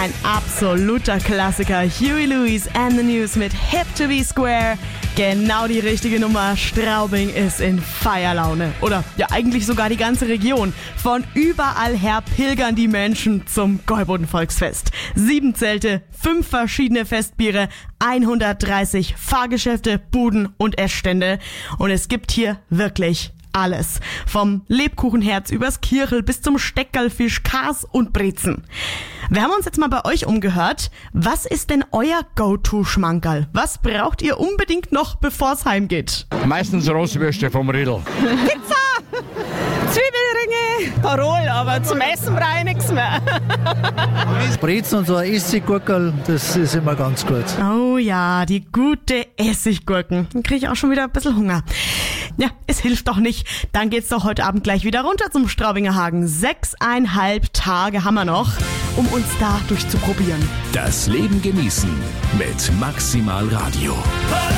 Ein absoluter Klassiker. Huey Lewis and the News mit Hip to be Square. Genau die richtige Nummer. Straubing ist in Feierlaune. Oder ja, eigentlich sogar die ganze Region. Von überall her pilgern die Menschen zum Gäuboden-Volksfest. 7 Zelte, 5 verschiedene Festbiere, 130 Fahrgeschäfte, Buden und Essstände. Und es gibt hier wirklich alles. Vom Lebkuchenherz übers Kirchel bis zum Steckerlfisch, Kas und Brezen. Wir haben uns jetzt mal bei euch umgehört. Was ist denn euer Go-To-Schmankerl? Was braucht ihr unbedingt noch, bevor es heimgeht? Meistens Rostwürste vom Riedl. Pizza, Zwiebelringe, Parol, aber zum Essen brauche ich nichts mehr. Brezen und so ein Essiggurkel, das ist immer ganz gut. Oh ja, die gute Essiggurken. Dann kriege ich auch schon wieder ein bisschen Hunger. Ja, es hilft doch nicht. Dann geht's doch heute Abend gleich wieder runter zum Straubinger Hagen. 6,5 Tage haben wir noch, um uns da durchzuprobieren. Das Leben genießen mit Maximal Radio.